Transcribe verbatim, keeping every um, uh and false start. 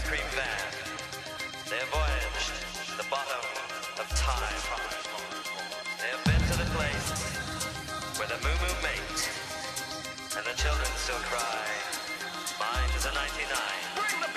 cream van. They have voyaged the bottom of time. They have been to the place where the moo-moo mate and the children still cry, mine is a ninety-nine. Bring the